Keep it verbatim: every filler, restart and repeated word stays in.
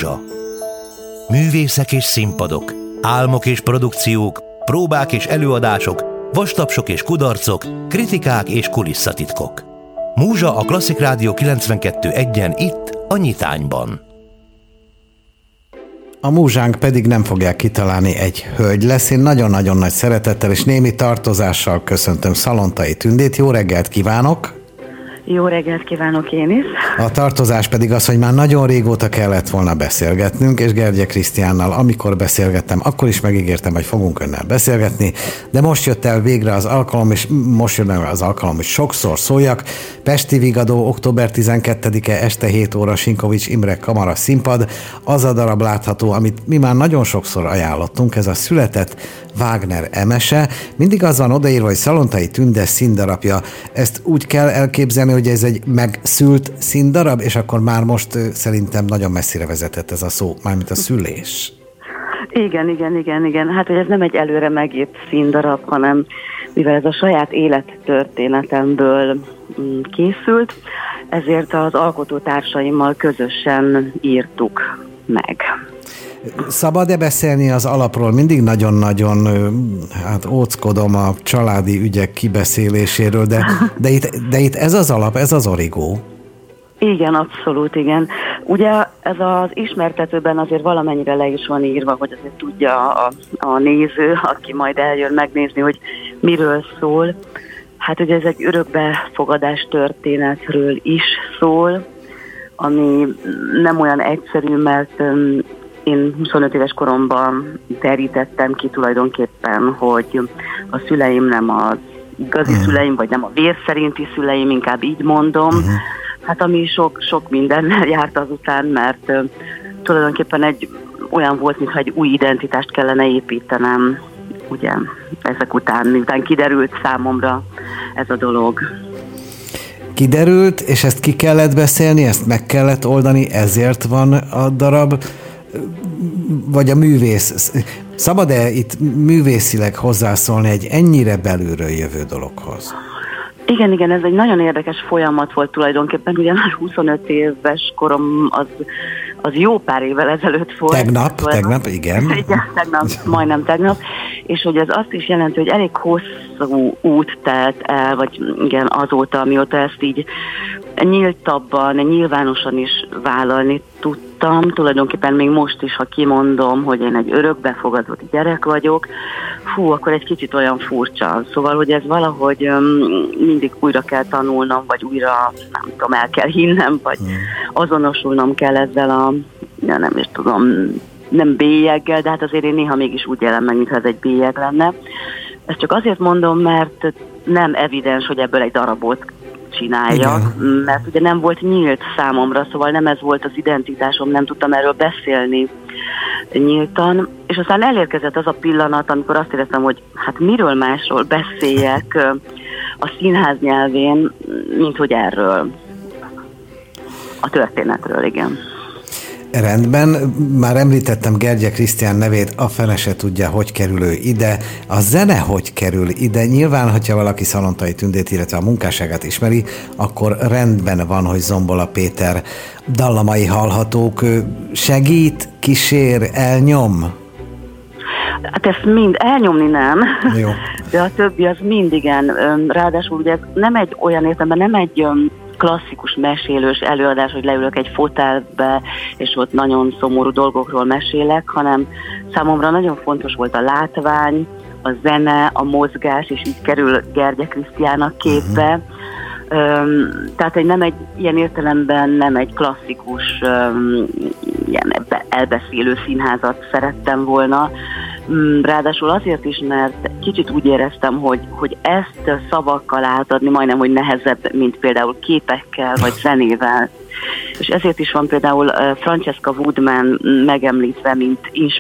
Múzsa. Művészek és színpadok, álmok és produkciók, próbák és előadások, vastapsok és kudarcok, kritikák és kulisszatitkok. Múzsa a Klasszik Rádió kilencvenkettő egyen itt, a Nyitányban. A múzsánk pedig nem fogják kitalálni, egy hölgy lesz. Én nagyon-nagyon nagy szeretettel és némi tartozással köszöntöm Szalontai Tündét. Jó reggelt kívánok! Jó reggelt kívánok én is! A tartozás pedig az, hogy már nagyon régóta kellett volna beszélgetnünk, és Gergye Krisztiánnal, amikor beszélgettem, akkor is megígértem, hogy fogunk önnel beszélgetni, de most jött el végre az alkalom, és most jön el az alkalom, hogy sokszor szóljak. Pesti Vigadó, október tizenkettedike, este hét óra, Sinkovics Imre Kamara színpad. Az a darab látható, amit mi már nagyon sokszor ajánlottunk, ez a Született Wagner emese. Mindig az van odaírva, hogy Szalontai Tünde színdarabja. Ezt úgy kell elképzelni, hogy ez egy megszült színdarab, és akkor már most szerintem nagyon messzire vezetett ez a szó, mármint a szülés. Igen, igen, igen, igen. Hát, hogy ez nem egy előre megírt színdarab, hanem mivel ez a saját élettörténetemből készült, ezért az alkotótársaimmal közösen írtuk meg. Szabad-e beszélni az alapról? Mindig nagyon-nagyon hát óckodom a családi ügyek kibeszéléséről, de, de, itt, de itt ez az alap, ez az origó. Igen, abszolút, igen. Ugye ez az ismertetőben azért valamennyire le is van írva, hogy azért tudja a, a néző, aki majd eljön megnézni, hogy miről szól. Hát ugye ez egy örökbefogadás történetről is szól, ami nem olyan egyszerű, mert én huszonöt éves koromban terítettem ki tulajdonképpen, hogy a szüleim nem az igazi uh-huh. szüleim, vagy nem a vér szerinti szüleim, inkább így mondom. Uh-huh. Hát ami sok, sok mindennel járt azután, mert uh, tulajdonképpen egy olyan volt, mintha egy új identitást kellene építenem, ugye, ezek után, miután kiderült számomra ez a dolog. Kiderült, és ezt ki kellett beszélni, ezt meg kellett oldani, ezért van a darab, vagy a művész. Szabad-e itt művészileg hozzászólni egy ennyire belülről jövő dologhoz? Igen, igen, ez egy nagyon érdekes folyamat volt tulajdonképpen, ugye már huszonöt éves korom az, az jó pár évvel ezelőtt volt. Tegnap, szóval tegnap, igen. Igen, tegnap, majdnem tegnap, és hogy ez azt is jelenti, hogy elég hosszú út telt el, vagy igen, azóta, amióta ezt így nyíltabban, nyilvánosan is vállalni tudtam. Tulajdonképpen még most is, ha kimondom, hogy én egy örökbefogadott gyerek vagyok, fú, akkor egy kicsit olyan furcsa. Szóval, hogy ez valahogy um, mindig újra kell tanulnom, vagy újra, nem tudom, el kell hinnem, vagy azonosulnom kell ezzel a, ja, nem is tudom, nem bélyeggel, de hát azért én néha mégis úgy élem meg, mintha ez egy bélyeg lenne. Ezt csak azért mondom, mert nem evidens, hogy ebből egy darabot csináljak, igen. Mert ugye nem volt nyílt számomra, szóval nem ez volt az identitásom, nem tudtam erről beszélni nyíltan, és aztán elérkezett az a pillanat, amikor azt éreztem, hogy hát miről másról beszéljek a színház nyelvén, mint hogy erről, a történetről, igen. Rendben, már említettem Gergye Krisztián nevét, a fene se tudja, hogy kerül ő ide. A zene hogy kerül ide? Nyilván, hogyha valaki Szalontai Tündét, illetve a munkásságát ismeri, akkor rendben van, hogy Zombola Péter dallamai hallhatók. Segít, kísér, elnyom? Hát ezt mind elnyomni nem, jó. De a többi az mind igen. Ráadásul ugye ez nem egy olyan értelemben, nem egy klasszikus mesélős előadás, hogy leülök egy fotelbe, és ott nagyon szomorú dolgokról mesélek, hanem számomra nagyon fontos volt a látvány, a zene, a mozgás, és így kerül Gergye Krisztiának képbe. Uh-huh. Um, tehát egy nem egy ilyen értelemben nem egy klasszikus um, ilyen elbeszélő színházat szerettem volna. Ráadásul azért is, mert kicsit úgy éreztem, hogy, hogy ezt szavakkal átadni majdnem, hogy nehezebb, mint például képekkel vagy zenével. És ezért is van például Francesca Woodman megemlítve, mint